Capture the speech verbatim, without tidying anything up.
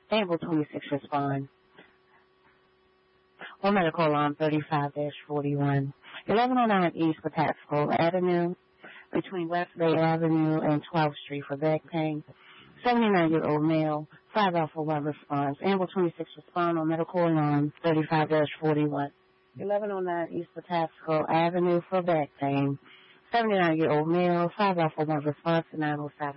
Ambulance twenty-six respond. On medical alarm thirty-five dash forty-one. eleven oh nine East Patapsco Avenue, between West Bay Avenue and twelfth Street for back pain. seventy-nine-year-old male, five Alpha one response. Ambulance twenty-six respond on medical alarm thirty-five dash forty-one. eleven oh nine East Patapsco Avenue for back pain. seventy-nine-year-old male, five Alpha one response to nine oh five.